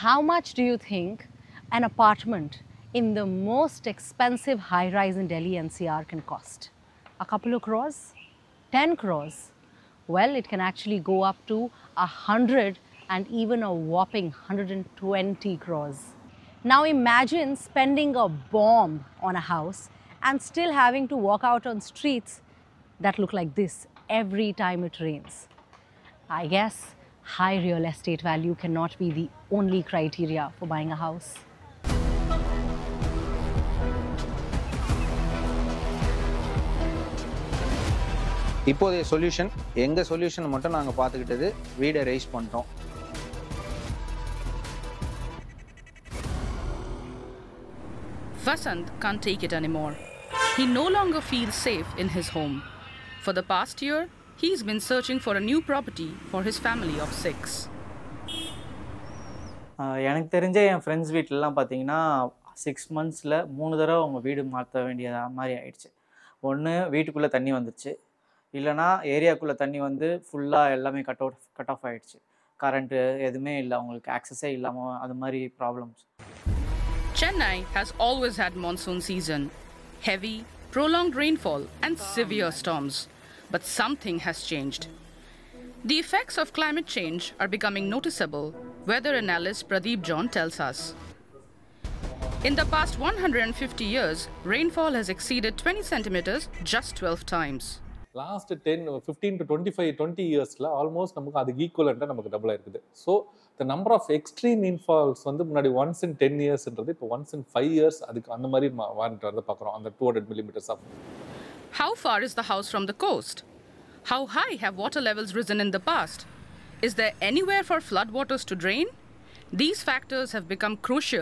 How much do you think an apartment in the most expensive high-rise in Delhi NCR can cost? A couple of crores? 10 crores? Well, it can actually go up to 100 and even a whopping 120 crores. Now imagine spending a bomb on a house and still having to walk out on streets that look like this every time it rains. I guess high real estate value cannot be the only criteria for buying a house. இப்போதைய solution எங்கள் solution மட்டும் நாங்கள் பார்த்துக்கிட்டது வீடை rice பண்ணிட்டோம். Vasant can't take it anymore. He no longer feels safe in his home. For the past year, he's been searching for a new property for his family of 6. எனக்கு தெரிஞ்ச என் friends வீட்டிலலாம் பார்த்தீங்கன்னா 6 monthsல 3 தடவை அவங்க வீடு மாற்ற வேண்டிய மாதிரி ஆயிடுச்சு. ஒன்று வீட்டுக்குள்ளே தண்ணி வந்துச்சு, இல்லைனா ஏரியாக்குள்ளே தண்ணி வந்து ஃபுல்லாக எல்லாமே கட் ஆஃப் ஆகிடுச்சு. கரண்ட்டு எதுவுமே இல்லை, அவங்களுக்கு ஆக்சஸே இல்லாமல் அது மாதிரி problems. Chennai has always had monsoon season, heavy, prolonged rainfall and severe storms. But something has changed. The effects of climate change are becoming noticeable, weather analyst Pradeep John tells us. In the past 150 years, rainfall has exceeded 20 centimeters just 12 times. Last 15 to 20 yearsல almost நமக்கு அதுக்கு ஈக்குவலண்டாக நமக்கு டபுளாக இருக்குது. So the number of extreme இன்ஃபால்ஸ் வந்து முன்னாடி once in 10 yearsன்றது இப்போ once in 5 years அதுக்கு அந்த மாதிரி வாங்கிட்டு வந்து பார்க்குறோம். அந்த 200 millimeters of. How far is the house from the coast? How high have water levels risen in the past? Is there anywhere for flood waters to drain? These factors have become crucial